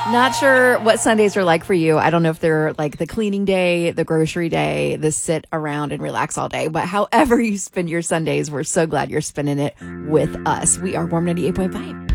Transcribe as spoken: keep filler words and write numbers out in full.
Not sure what Sundays are like for you. I don't know if they're like the cleaning day, the grocery day, the sit around and relax all day. But however you spend your Sundays, we're so glad you're spending it with us. We are Warm ninety-eight point five.